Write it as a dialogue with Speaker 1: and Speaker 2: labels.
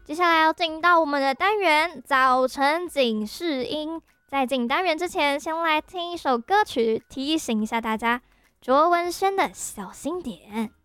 Speaker 1: 接下来要进到我们的单元早晨警示音。在进单元之前，先来听一首歌曲，提醒一下大家，卓文萱的小心点。